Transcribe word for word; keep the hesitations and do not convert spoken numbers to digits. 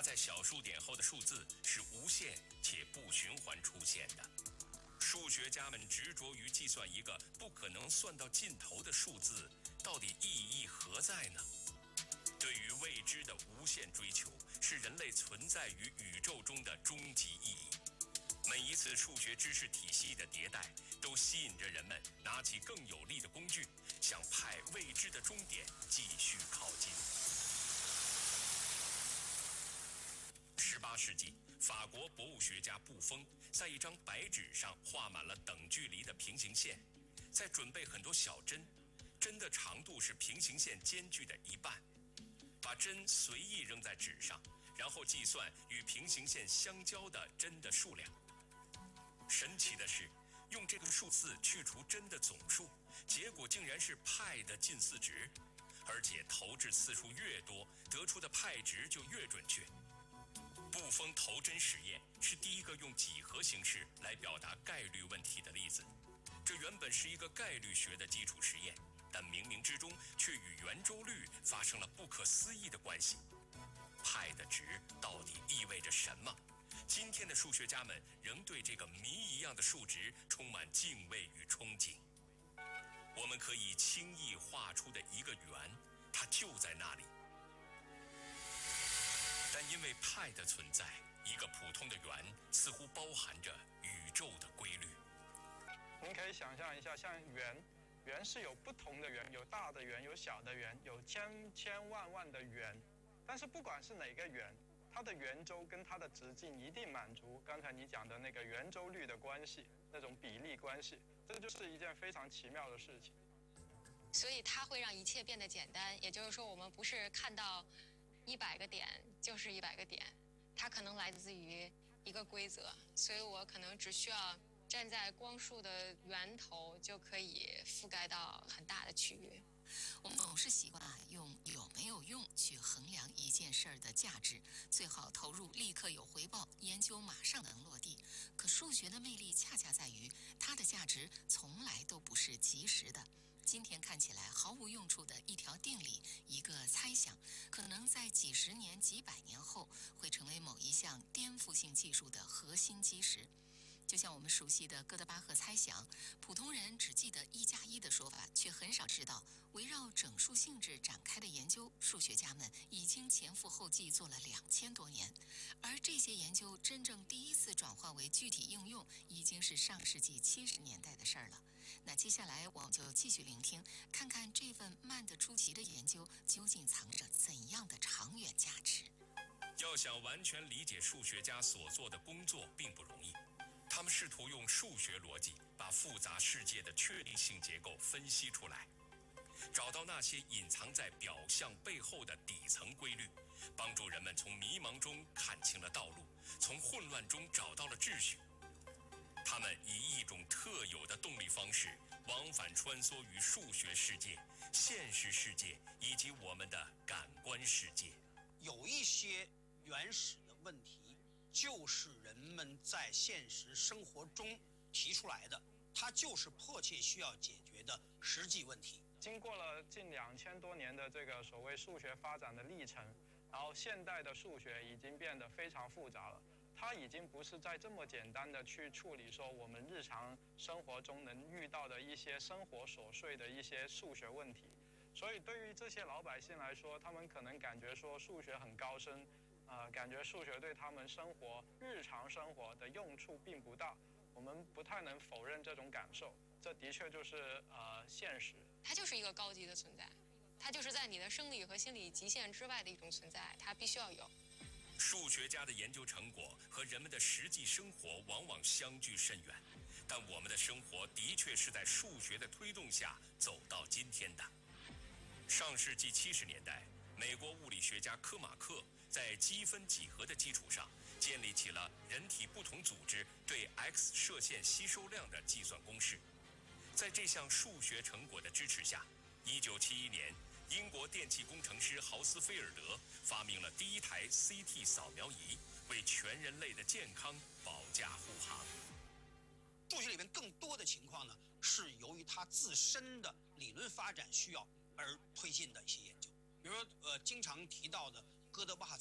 在小数点后的数字是无限且不循环出现的。数学家们执着于计算一个不可能算到尽头的数字，到底意义何在呢？对于未知的无限追求，是人类存在于宇宙中的终极意义。每一次数学知识体系的迭代，都吸引着人们拿起更有力的工具，向派未知的终点继续靠近。十八世纪，法国博物学家布封在一张白纸上画满了等距离的平行线，再准备很多小针，针的长度是平行线间距的一半，把针随意扔在纸上，然后计算与平行线相交的针的数量。神奇的是，用这个数字去除针的总数，结果竟然是派的近似值，而且投掷次数越多，得出的派值就越准确。布封投针实验是第一个用几何形式来表达概率问题的例子。这原本是一个概率学的基础实验，但冥冥之中却与圆周率发生了不可思议的关系。派的值到底意味着什么？今天的数学家们仍对这个谜一样的数值充满敬畏与憧憬。我们可以轻易画出的一个圆，它就在那里。但因为派的存在，一个普通的圆似乎包含着宇宙的规律。 您可以想象一下，像圆，圆是有不同的圆，有大的圆，有小的圆，有千千万万的圆。但是不管是哪个圆，它的圆周跟它的直径一定满足刚才你讲的那个圆周率的关系，那种比例关系，这就是一件非常奇妙的事情。 所以它会让一切变得简单，也就是说，我们不是看到一百个点就是一百个点，它可能来自于一个规则，所以我可能只需要站在光束的源头就可以覆盖到很大的区域。 我们总是习惯用有没有用去衡量一件事儿的价值，最好投入立刻有回报，研究马上能落地。可数学的魅力恰恰在于，它的价值从来都不是即时的。今天看起来毫无用处的一条定理、一个猜想，可能在几十年、几百年后会成为某一项颠覆性技术的核心基石。就像我们熟悉的哥德巴赫猜想，普通人只记得一加一的说法，却很少知道围绕整数性质展开的研究，数学家们已经前赴后继做了两千多年，而这些研究真正第一次转化为具体应用，已经是上世纪七十年代的事儿了。那接下来我们就继续聆听，看看这份慢得出奇的研究究竟藏着怎样的长远价值。 要想完全理解数学家所做的工作并不容易。他们试图用数学逻辑把复杂世界的确定性结构分析出来，找到那些隐藏在表象背后的底层规律，帮助人们从迷茫中看清了道路，从混乱中找到了秩序。他们以一种特有的动力方式往返穿梭于数学世界、现实世界以及我们的感官世界。 有一些原始的问题就是人们在现实生活中提出来的，它就是迫切需要解决的实际问题。 经过了近两千多年的这个所谓数学发展的历程，然后现代的数学已经变得非常复杂了。它已经不是在这么简单的去处理说我们日常生活中能遇到的一些生活琐碎的一些数学问题。所以对于这些老百姓来说，他们可能感觉说数学很高深。呃，感觉数学对他们生活、日常生活的用处并不大，我们不太能否认这种感受。这的确就是呃现实。 它就是一个高级的存在，它就是在你的生理和心理极限之外的一种存在，它必须要有。 数学家的研究成果和人们的实际生活往往相距甚远，但我们的生活的确是在数学的推动下走到今天的。上世纪七十年代，美国物理学家科马克在积分几何的基础上，建立起了人体不同组织对 X 射线吸收量的计算公式。在这项数学成果的支持下，一九七一年，英国电气工程师豪斯菲尔德发明了第一台 C T 扫描仪，为全人类的健康保驾护航。 数学里面更多的情况呢，是由于它自身的理论发展需要而推进的一些研究。比如说，呃，经常提到的哥德巴赫